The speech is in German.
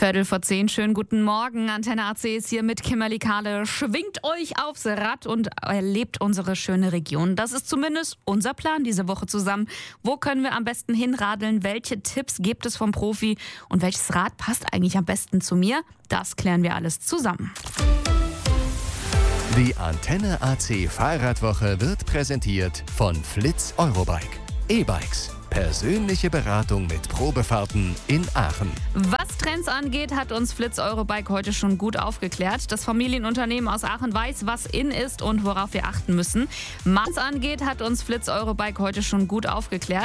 10:15, schönen guten Morgen. Antenne AC ist hier mit Kimberly Kahle. Schwingt euch aufs Rad und erlebt unsere schöne Region. Das ist zumindest unser Plan diese Woche zusammen. Wo können wir am besten hinradeln? Welche Tipps gibt es vom Profi? Und welches Rad passt eigentlich am besten zu mir? Das klären wir alles zusammen. Die Antenne AC Fahrradwoche wird präsentiert von Fliz Eurobike. E-Bikes. Persönliche Beratung mit Probefahrten in Aachen. Was Trends angeht, hat uns Fliz Eurobike heute schon gut aufgeklärt. Das Familienunternehmen aus Aachen weiß, was in ist und worauf wir achten müssen. Was angeht, hat uns Fliz Eurobike heute schon gut aufgeklärt.